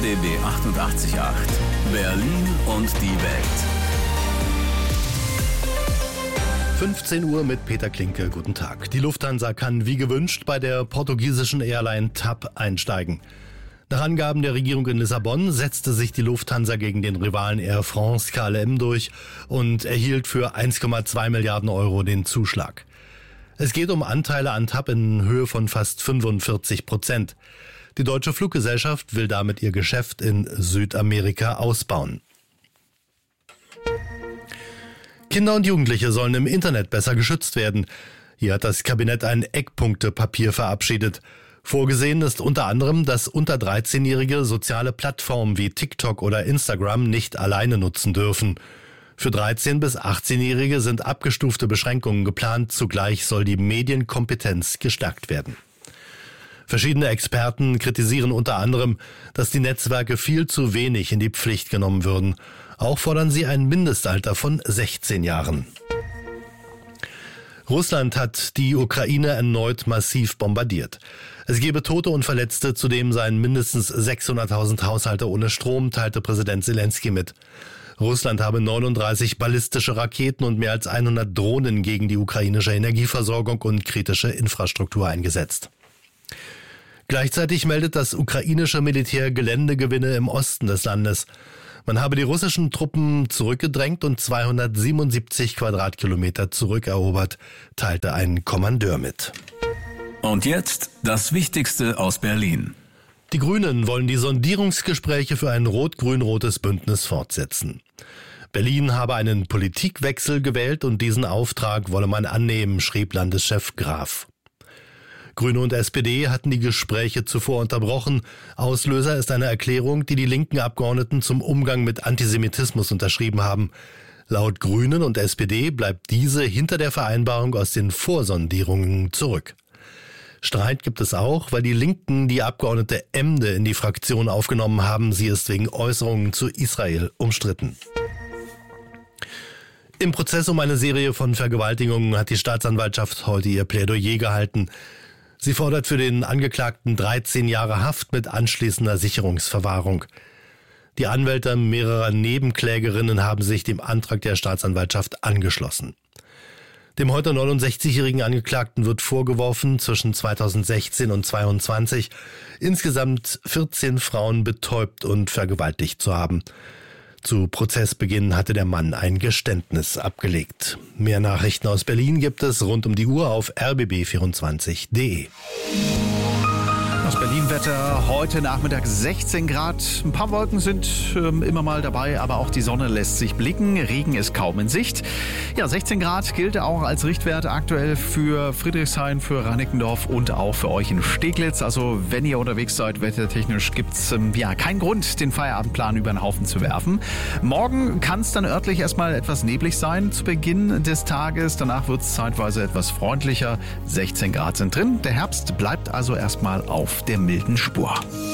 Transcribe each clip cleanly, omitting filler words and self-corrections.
RBB 88.8. Berlin und die Welt. 15 Uhr mit Peter Klinke. Guten Tag. Die Lufthansa kann wie gewünscht bei der portugiesischen Airline TAP einsteigen. Nach Angaben der Regierung in Lissabon setzte sich die Lufthansa gegen den Rivalen Air France KLM durch und erhielt für 1,2 Milliarden Euro den Zuschlag. Es geht um Anteile an TAP in Höhe von fast 45%. Die deutsche Fluggesellschaft will damit ihr Geschäft in Südamerika ausbauen. Kinder und Jugendliche sollen im Internet besser geschützt werden. Hier hat das Kabinett ein Eckpunktepapier verabschiedet. Vorgesehen ist unter anderem, dass unter 13-Jährige soziale Plattformen wie TikTok oder Instagram nicht alleine nutzen dürfen. Für 13- bis 18-Jährige sind abgestufte Beschränkungen geplant. Zugleich soll die Medienkompetenz gestärkt werden. Verschiedene Experten kritisieren unter anderem, dass die Netzwerke viel zu wenig in die Pflicht genommen würden. Auch fordern sie ein Mindestalter von 16 Jahren. Russland hat die Ukraine erneut massiv bombardiert. Es gebe Tote und Verletzte, zudem seien mindestens 600.000 Haushalte ohne Strom, teilte Präsident Zelensky mit. Russland habe 39 ballistische Raketen und mehr als 100 Drohnen gegen die ukrainische Energieversorgung und kritische Infrastruktur eingesetzt. Gleichzeitig meldet das ukrainische Militär Geländegewinne im Osten des Landes. Man habe die russischen Truppen zurückgedrängt und 277 Quadratkilometer zurückerobert, teilte ein Kommandeur mit. Und jetzt das Wichtigste aus Berlin. Die Grünen wollen die Sondierungsgespräche für ein rot-grün-rotes Bündnis fortsetzen. Berlin habe einen Politikwechsel gewählt und diesen Auftrag wolle man annehmen, schrieb Landeschef Graf. Grüne und SPD hatten die Gespräche zuvor unterbrochen. Auslöser ist eine Erklärung, die die linken Abgeordneten zum Umgang mit Antisemitismus unterschrieben haben. Laut Grünen und SPD bleibt diese hinter der Vereinbarung aus den Vorsondierungen zurück. Streit gibt es auch, weil die Linken die Abgeordnete Emde in die Fraktion aufgenommen haben. Sie ist wegen Äußerungen zu Israel umstritten. Im Prozess um eine Serie von Vergewaltigungen hat die Staatsanwaltschaft heute ihr Plädoyer gehalten. Sie fordert für den Angeklagten 13 Jahre Haft mit anschließender Sicherungsverwahrung. Die Anwälte mehrerer Nebenklägerinnen haben sich dem Antrag der Staatsanwaltschaft angeschlossen. Dem heute 69-jährigen Angeklagten wird vorgeworfen, zwischen 2016 und 2022 insgesamt 14 Frauen betäubt und vergewaltigt zu haben. Zu Prozessbeginn hatte der Mann ein Geständnis abgelegt. Mehr Nachrichten aus Berlin gibt es rund um die Uhr auf rbb24.de. Das Berlin-Wetter heute Nachmittag 16 Grad. Ein paar Wolken sind immer mal dabei, aber auch die Sonne lässt sich blicken. Regen ist kaum in Sicht. Ja, 16 Grad gilt auch als Richtwert aktuell für Friedrichshain, für Reinickendorf und auch für euch in Steglitz. Also wenn ihr unterwegs seid, wettertechnisch gibt's keinen Grund, den Feierabendplan über den Haufen zu werfen. Morgen kann es dann örtlich erstmal etwas neblig sein zu Beginn des Tages. Danach wird es zeitweise etwas freundlicher. 16 Grad sind drin. Der Herbst bleibt also erstmal auf der milden Spur.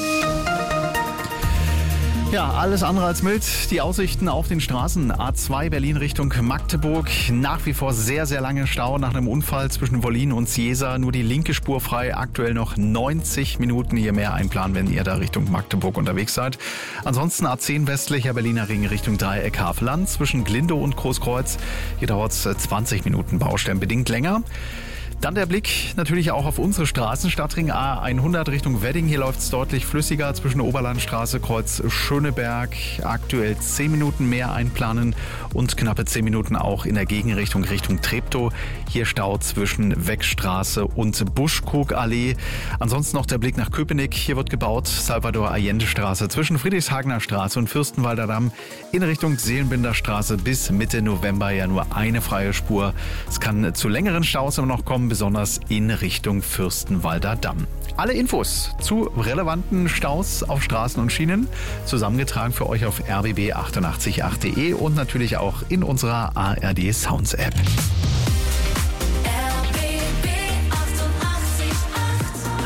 Ja, alles andere als mild. Die Aussichten auf den Straßen. A2 Berlin Richtung Magdeburg. Nach wie vor sehr, sehr lange Stau nach einem Unfall zwischen Wollin und Ciesa. Nur die linke Spur frei. Aktuell noch 90 Minuten hier mehr einplanen, wenn ihr da Richtung Magdeburg unterwegs seid. Ansonsten A10 westlicher Berliner Ring Richtung Dreieck Havelland zwischen Glindow und Großkreuz. Hier dauert es 20 Minuten baustellenbedingt länger. Dann der Blick natürlich auch auf unsere Straßen. Stadtring A100 Richtung Wedding. Hier läuft es deutlich flüssiger zwischen Oberlandstraße, Kreuz Schöneberg. Aktuell 10 Minuten mehr einplanen und knappe 10 Minuten auch in der Gegenrichtung Richtung Treptow. Hier Stau zwischen Weckstraße und Buschkrugallee. Ansonsten noch der Blick nach Köpenick. Hier wird gebaut. Salvador-Allende-Straße zwischen Friedrichshagener Straße und Fürstenwalder Damm in Richtung Seelenbinder Straße bis Mitte November ja nur eine freie Spur. Es kann zu längeren Staus aber noch kommen, besonders in Richtung Fürstenwalder Damm. Alle Infos zu relevanten Staus auf Straßen und Schienen zusammengetragen für euch auf rbb888.de und natürlich auch in unserer ARD Sounds App.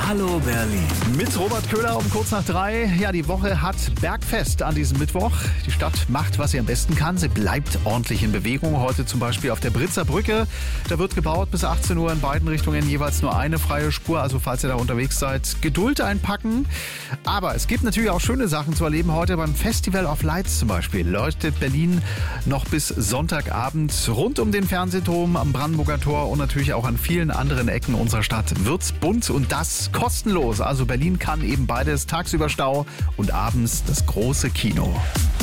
Hallo Berlin. Mit Robert Köhler um kurz nach 3. Ja, die Woche hat Bergfest an diesem Mittwoch. Die Stadt macht, was sie am besten kann. Sie bleibt ordentlich in Bewegung. Heute zum Beispiel auf der Britzer Brücke. Da wird gebaut bis 18 Uhr in beiden Richtungen jeweils nur eine freie Spur. Also falls ihr da unterwegs seid, Geduld einpacken. Aber es gibt natürlich auch schöne Sachen zu erleben. Heute beim Festival of Lights zum Beispiel leuchtet Berlin noch bis Sonntagabend rund um den Fernsehturm, am Brandenburger Tor und natürlich auch an vielen anderen Ecken unserer Stadt wird's bunt und das kostenlos. Also Berlin kann eben beides, tagsüber Stau und abends das große Kino.